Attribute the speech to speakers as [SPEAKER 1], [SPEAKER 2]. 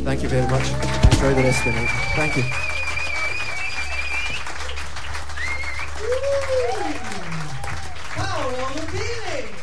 [SPEAKER 1] Thank you very much. Enjoy the rest of the night. Thank you.
[SPEAKER 2] Paolo Nutini!